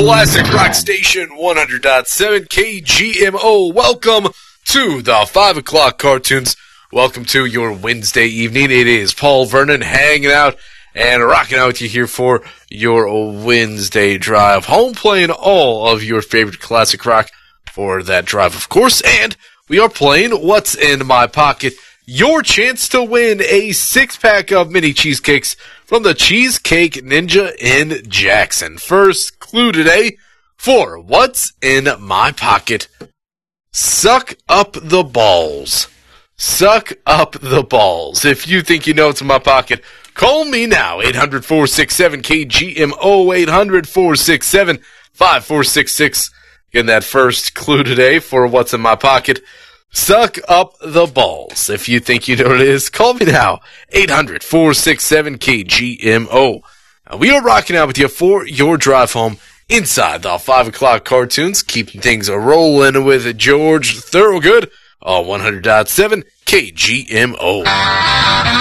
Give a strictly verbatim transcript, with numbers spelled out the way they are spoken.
Classic Rock Station one hundred point seven K G M O. Welcome to the five o'clock cartoons. Welcome to your Wednesday evening. It is Paul Vernon hanging out and rocking out with you here for your Wednesday drive. Home playing all of your favorite classic rock for that drive, of course. And we are playing What's in My Pocket. Your chance to win a six-pack of mini cheesecakes from the Cheesecake Ninja in Jackson. First clue today for What's in My Pocket. Suck up the balls. Suck up the balls. If you think you know what's in my pocket, call me now. eight hundred, four six seven, K G M O. eight hundred, four six seven, five four six six. Getting that first clue today for What's in My Pocket. Suck up the balls. If you think you know what it is, call me now. eight hundred, four six seven, K G M O. Now, we are rocking out with you for your drive home inside the five o'clock cartoons. Keeping things rolling with George Thorogood on one hundred point seven K G M O.